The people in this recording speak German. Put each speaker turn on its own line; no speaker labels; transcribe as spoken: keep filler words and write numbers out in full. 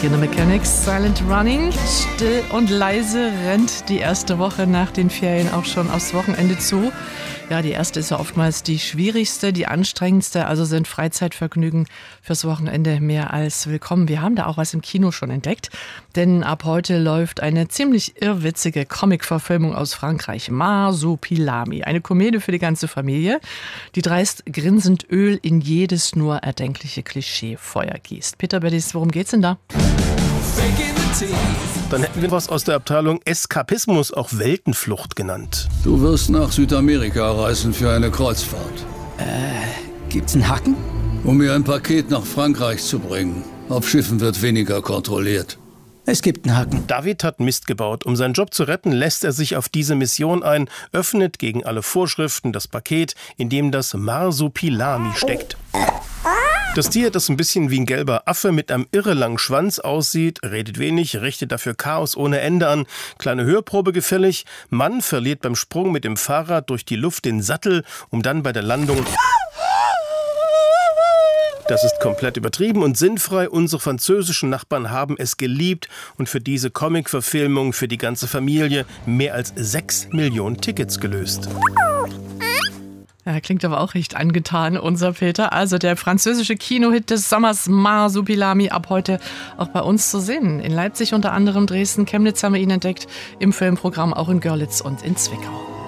The Mechanics, Silent Running. Still und leise rennt die erste Woche nach den Ferien auch schon aufs Wochenende zu. Ja, die erste ist ja oftmals die schwierigste, die anstrengendste. Also sind Freizeitvergnügen fürs Wochenende mehr als willkommen. Wir haben da auch was im Kino schon entdeckt. Denn ab heute läuft eine ziemlich irrwitzige Comic-Verfilmung aus Frankreich. Marsupilami. Eine Komödie für die ganze Familie, die dreist grinsend Öl in jedes nur erdenkliche Klischee-Feuer gießt. Peter Bedis, worum geht's denn da?
Dann hätten wir was aus der Abteilung Eskapismus, auch Weltenflucht genannt.
Du wirst nach Südamerika reisen für eine Kreuzfahrt.
Äh, gibt's einen Haken?
Um mir ein Paket nach Frankreich zu bringen. Auf Schiffen wird weniger kontrolliert.
Es gibt einen Haken.
David hat Mist gebaut. Um seinen Job zu retten, lässt er sich auf diese Mission ein, öffnet gegen alle Vorschriften das Paket, in dem das Marsupilami steckt. Das Tier, das ein bisschen wie ein gelber Affe mit einem irre langen Schwanz aussieht, redet wenig, richtet dafür Chaos ohne Ende an. Kleine Hörprobe gefällig. Mann verliert beim Sprung mit dem Fahrrad durch die Luft den Sattel, um dann bei der Landung... Das ist komplett übertrieben und sinnfrei. Unsere französischen Nachbarn haben es geliebt und für diese Comic-Verfilmung für die ganze Familie mehr als sechs Millionen Tickets gelöst.
Ja, klingt aber auch recht angetan, unser Peter. Also der französische Kinohit des Sommers Marsupilami ab heute auch bei uns zu sehen. In Leipzig unter anderem, Dresden, Chemnitz haben wir ihn entdeckt, im Filmprogramm auch in Görlitz und in Zwickau.